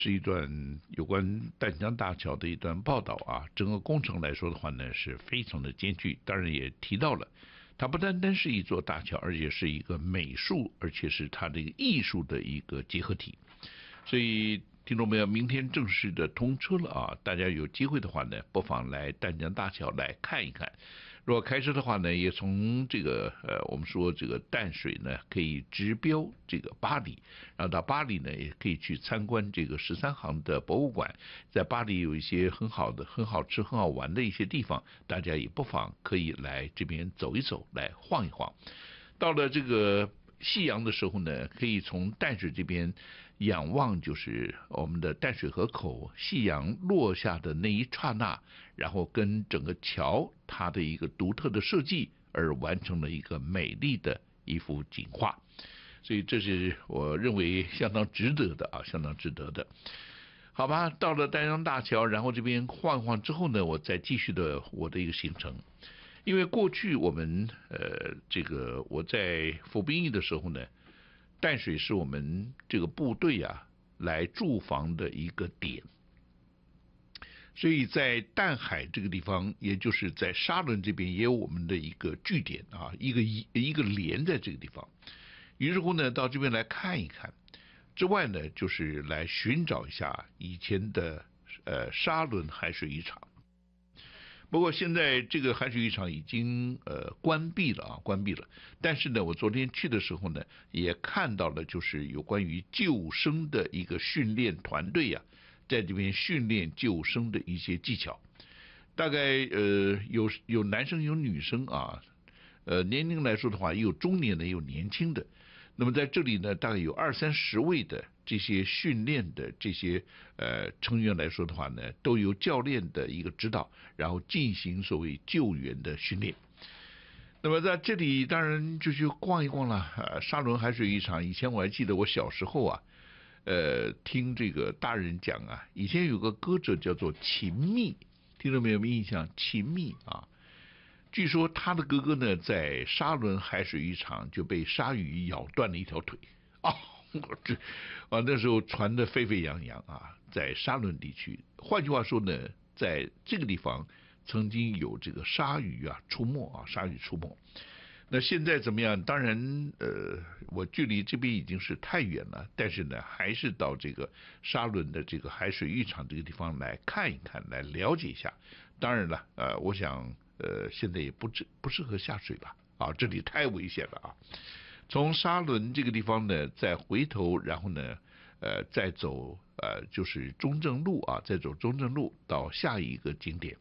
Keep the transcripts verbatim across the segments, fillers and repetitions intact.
是一段有关淡江大桥的一段报道啊，整个工程来说的话呢，是非常的艰巨。当然也提到了，它不单单是一座大桥，而且是一个美术，而且是它这个艺术的一个结合体。所以听众朋友，明天正式的通车了啊，大家有机会的话呢，不妨来淡江大桥来看一看。如果开车的话呢，也从这个呃，我们说这个淡水呢，可以直标这个巴黎，然后到巴黎呢，也可以去参观这个十三行的博物馆。在巴黎有一些很好的、很好吃、很好玩的一些地方，大家也不妨可以来这边走一走，来晃一晃。到了这个夕阳的时候呢，可以从淡水这边仰望，就是我们的淡水河口夕阳落下的那一刹那，然后跟整个桥它的一个独特的设计而完成了一个美丽的一幅景画。所以这是我认为相当值得的啊，相当值得的。好吧，到了淡江大桥，然后这边晃一晃之后呢，我再继续的我的一个行程。因为过去我们呃，这个我在服兵役的时候呢，淡水是我们这个部队啊来驻防的一个点，所以在淡海这个地方，也就是在沙仑这边也有我们的一个据点啊，一个一一个连在这个地方。于是乎呢，到这边来看一看，之外呢，就是来寻找一下以前的呃沙仑海水浴场。不过现在这个海水浴场已经呃关闭了啊，关闭了。但是呢，我昨天去的时候呢，也看到了就是有关于救生的一个训练团队呀、啊，在这边训练救生的一些技巧。大概呃有有男生有女生啊，呃年龄来说的话，也有中年的，也有年轻的。那么在这里呢，大概有二三十位的这些训练的这些呃成员来说的话呢，都由教练的一个指导，然后进行所谓救援的训练。那么在这里当然就去逛一逛了。呃，沙仑海水浴场，以前我还记得我小时候啊，呃，听这个大人讲啊，以前有个歌者叫做秦密，听到没有印象？秦密啊。据说他的哥哥呢，在沙仑海水浴场就被鲨鱼咬断了一条腿啊！这啊那时候传得沸沸扬扬啊，在沙仑地区。换句话说呢，在这个地方曾经有这个鲨鱼啊出没啊，鲨鱼出没。那现在怎么样？当然，呃，我距离这边已经是太远了，但是呢，还是到这个沙仑的这个海水浴场这个地方来看一看，来了解一下。当然了，呃，我想。呃，现在也不适不适合下水吧？啊，这里太危险了啊！从沙仑这个地方呢，再回头，然后呢，呃，再走呃，就是中正路啊，再走中正路到下一个景点。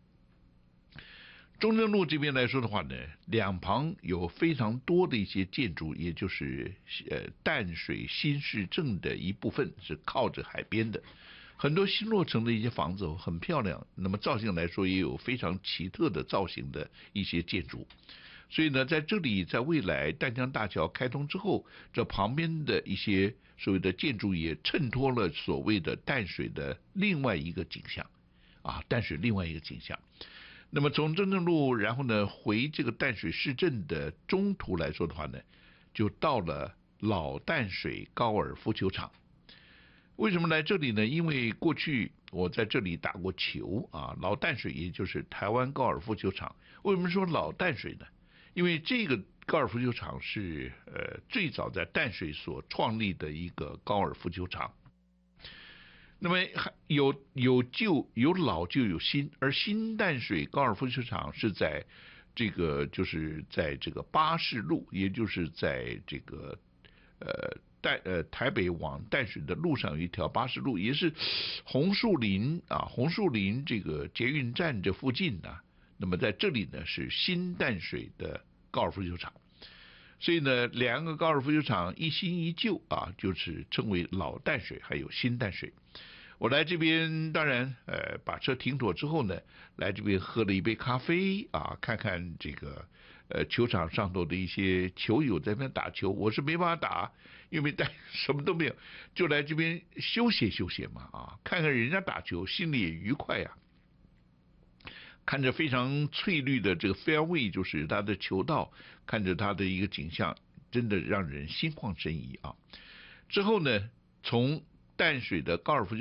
中正路这边来说的话呢，两旁有非常多的一些建筑，也就是呃淡水新市镇的一部分是靠着海边的。很多新落成的一些房子很漂亮，那么造型来说也有非常奇特的造型的一些建筑。所以呢，在这里，在未来淡江大桥开通之后，这旁边的一些所谓的建筑也衬托了所谓的淡水的另外一个景象啊，淡水另外一个景象。那么从中正路，然后呢回这个淡水市镇的中途来说的话呢，就到了老淡水高尔夫球场。为什么来这里呢？因为过去我在这里打过球啊，老淡水也就是台湾高尔夫球场。为什么说老淡水呢？因为这个高尔夫球场是呃最早在淡水所创立的一个高尔夫球场。那么有有旧有老就有新，而新淡水高尔夫球场是在这个就是在这个巴士路，也就是在这个呃淡呃台北往淡水的路上有一条巴士路，也是红树林啊红树林这个捷运站这附近呢、啊。那么在这里呢是新淡水的高尔夫球场。所以呢，两个高尔夫球场一新一旧啊，就是称为老淡水还有新淡水。我来这边，当然，呃，把车停妥之后呢，来这边喝了一杯咖啡啊，看看这个呃球场上头的一些球友在那边打球，我是没办法打，因为带什么都没有，就来这边休闲休闲嘛啊，看看人家打球，心里也愉快呀、啊。看着非常翠绿的这个 fairway， 就是它的球道，看着它的一个景象，真的让人心旷神怡啊。之后呢，从淡水的高尔夫